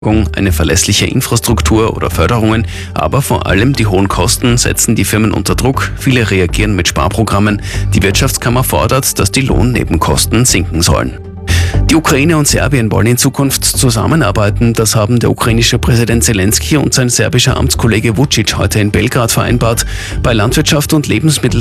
eine verlässliche Infrastruktur oder Förderungen, aber vor allem die hohen Kosten setzen die Firmen unter Druck. Viele reagieren mit Sparprogrammen. Die Wirtschaftskammer fordert, dass die Lohnnebenkosten sinken sollen. Die Ukraine und Serbien wollen in Zukunft zusammenarbeiten. Das haben der ukrainische Präsident Zelensky und sein serbischer Amtskollege Vučić heute in Belgrad vereinbart. Bei Landwirtschaft und Lebensmittel